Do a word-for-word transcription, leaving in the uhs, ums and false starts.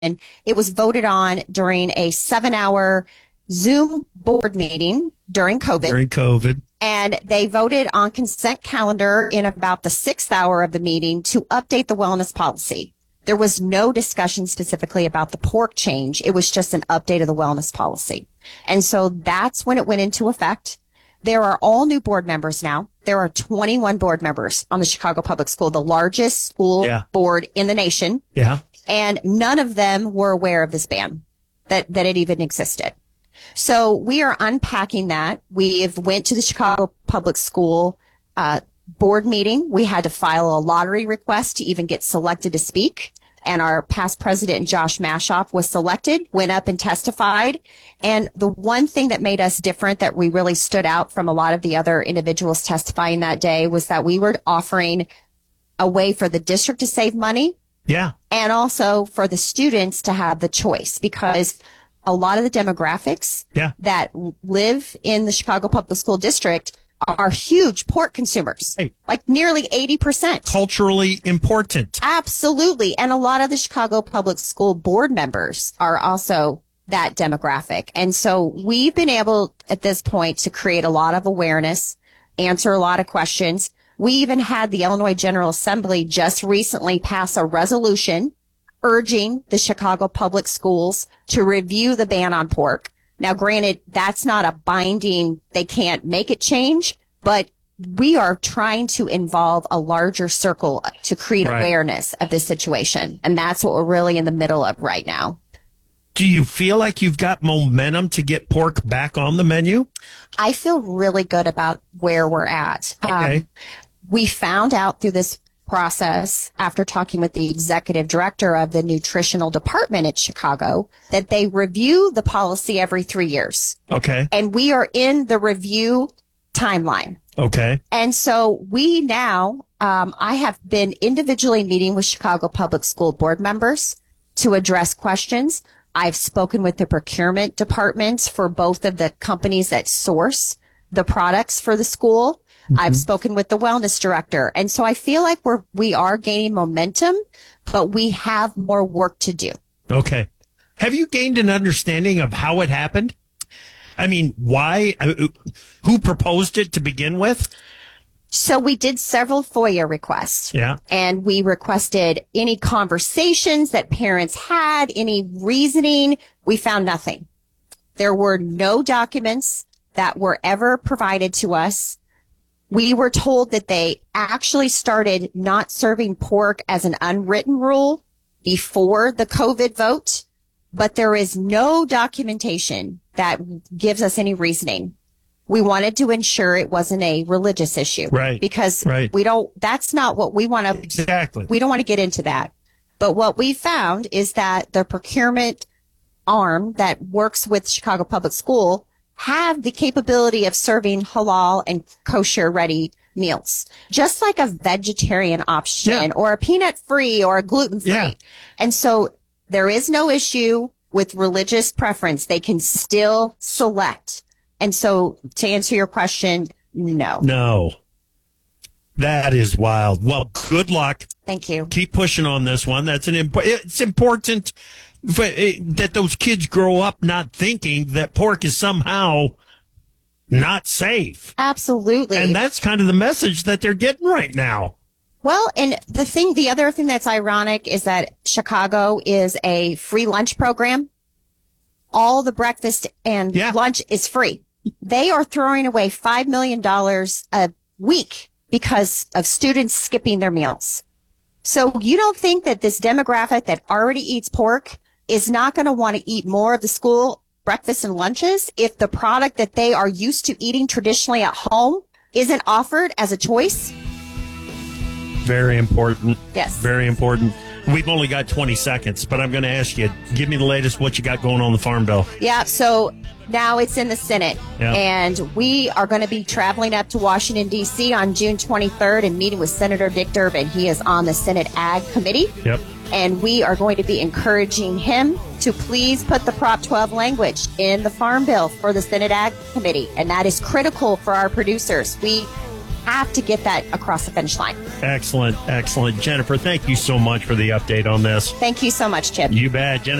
It was voted on during a seven hour Zoom board meeting during COVID. During COVID. And they voted on consent calendar in about the sixth hour of the meeting to update the wellness policy. There was no discussion specifically about the pork change. It was just an update of the wellness policy. And so that's when it went into effect. There are all new board members now. There are twenty-one board members on the Chicago Public School, the largest school yeah. board in the nation. Yeah. And none of them were aware of this ban, that, that it even existed. So we are unpacking that. We've went to the Chicago Public School uh, board meeting. We had to file a lottery request to even get selected to speak. And our past president, Josh Mashoff, was selected, went up and testified. And the one thing that made us different, that we really stood out from a lot of the other individuals testifying that day, was that we were offering a way for the district to save money. Yeah. And also for the students to have the choice, because a lot of the demographics yeah. that live in the Chicago Public School District are huge pork consumers, hey. like nearly eighty percent. Culturally important. Absolutely. And a lot of the Chicago Public School board members are also that demographic. And so we've been able at this point to create a lot of awareness, answer a lot of questions. We even had the Illinois General Assembly just recently pass a resolution urging the Chicago Public Schools to review the ban on pork. Now, granted, that's not a binding, they can't make it change, but we are trying to involve a larger circle to create right. awareness of this situation. And that's what we're really in the middle of right now. Do you feel like you've got momentum to get pork back on the menu? I feel really good about where we're at. Okay. Um, we found out through this process, after talking with the executive director of the nutritional department at Chicago, that they review the policy every three years. Okay. And we are in the review timeline. Okay. And so we now, um, I have been individually meeting with Chicago Public School board members to address questions. I've spoken with the procurement departments for both of the companies that source the products for the school. Mm-hmm. I've spoken with the wellness director. And so I feel like we're, we are gaining momentum, but we have more work to do. Okay. Have you gained an understanding of how it happened? I mean, why? Who proposed it to begin with? So we did several FOIA requests. Yeah. And we requested any conversations that parents had, any reasoning. We found nothing. There were no documents that were ever provided to us. We were told that they actually started not serving pork as an unwritten rule before the COVID vote, but there is no documentation that gives us any reasoning. We wanted to ensure it wasn't a religious issue. Right. Because right. we don't, that's not what we want to, exactly. We don't want to get into that. But what we found is that the procurement arm that works with Chicago Public School have the capability of serving halal and kosher ready meals, just like a vegetarian option yeah. or a peanut free or a gluten free. Yeah. And so there is no issue with religious preference. They can still select. And so to answer your question, no. No. That is wild. Well, good luck. Thank you. Keep pushing on this one. That's an imp- it's important that those kids grow up not thinking that pork is somehow not safe. Absolutely. And that's kind of the message that they're getting right now. Well, and the thing, the other thing that's ironic is that Chicago is a free lunch program. All the breakfast and yeah. lunch is free. They are throwing away five million dollars a week because of students skipping their meals. So you don't think that this demographic that already eats pork is not going to want to eat more of the school breakfast and lunches if the product that they are used to eating traditionally at home isn't offered as a choice? Very important. Yes. Very important. We've only got twenty seconds, but I'm going to ask you, give me the latest, what you got going on the Farm Bill. Yeah, so now it's in the Senate, yeah. and we are going to be traveling up to Washington, D C on June twenty-third and meeting with Senator Dick Durbin. He is on the Senate Ag Committee. Yep. And we are going to be encouraging him to please put the Prop twelve language in the Farm Bill for the Senate Ag Committee. And that is critical for our producers. We have to get that across the finish line. Excellent, excellent. Jennifer, thank you so much for the update on this. Thank you so much, Chip. You bet. Jennifer